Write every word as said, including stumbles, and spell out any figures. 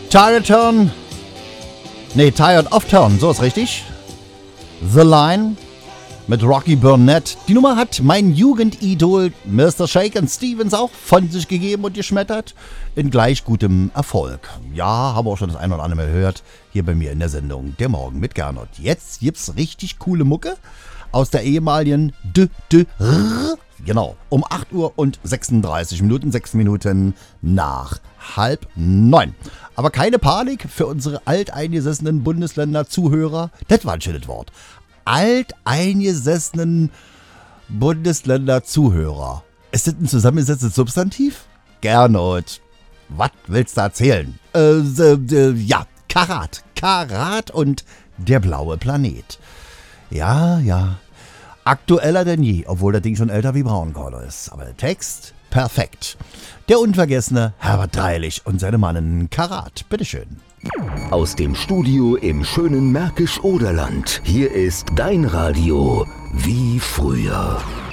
Tired Turn. Nee, Tired of Turn, so ist richtig. The Line mit Rocky Burnett. Die Nummer hat mein Jugendidol Mister Shakin' Stevens auch von sich gegeben und geschmettert. In gleich gutem Erfolg. Ja, habe auch schon das ein oder andere Mal gehört. Hier bei mir in der Sendung Der Morgen mit Gernot. Jetzt gibt's richtig coole Mucke aus der ehemaligen D D R. Genau, um acht Uhr und sechsunddreißig Minuten, sechs Minuten nach halb neun. Aber keine Panik für unsere alteingesessenen Bundesländer-Zuhörer. Das war ein schönes Wort. Alteingesessenen Bundesländer-Zuhörer. Ist das ein zusammengesetztes Substantiv? Gernot, was willst du erzählen? Äh, äh, ja, Karat. Karat und der blaue Planet. Ja, ja. Aktueller denn je, obwohl das Ding schon älter wie Braunkohle ist. Aber der Text, perfekt. Der unvergessene Herbert Dreilich und seine Mannen Karat. Bitteschön. Aus dem Studio im schönen Märkisch-Oderland. Hier ist dein Radio wie früher.